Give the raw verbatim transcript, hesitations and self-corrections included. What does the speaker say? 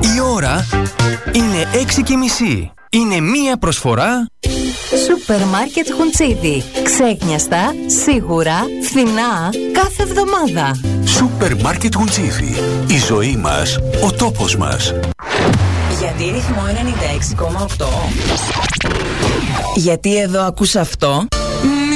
Η ώρα είναι έξι και μισή. Είναι μία προσφορά Σούπερ Μάρκετ Χουντσίδι. Ξέχνιαστα, σίγουρα, φθηνά, κάθε εβδομάδα. Σούπερ Μάρκετ Χουντσίδι. Η ζωή μας, ο τόπος μας. Γιατί ρυθμό ενενήντα έξι κόμμα οκτώ? Γιατί εδώ ακούς αυτό?